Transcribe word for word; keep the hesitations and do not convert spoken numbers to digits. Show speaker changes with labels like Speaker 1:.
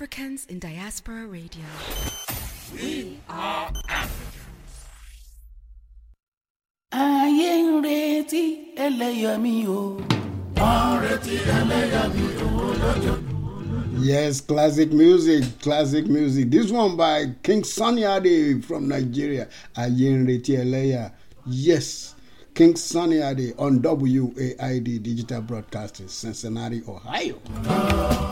Speaker 1: Africans in Diaspora Radio.
Speaker 2: We are Africans.
Speaker 3: Ayé ń retí ẹlẹ́yàmí o. Wọ́n retí ẹlẹ́yàmí o lọ́jọ́.
Speaker 4: Yes, classic music, classic music. This one by King Sunny Ade from Nigeria. Ayé ń retí ẹlẹ́yà. Yes, King Sunny Ade on W A I D Digital Broadcasting, Cincinnati, Ohio.